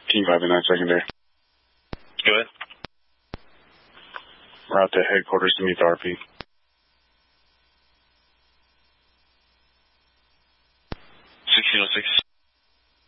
Team 5 and 9 secondary. Go ahead. We're out to headquarters to meet the RP. 1606.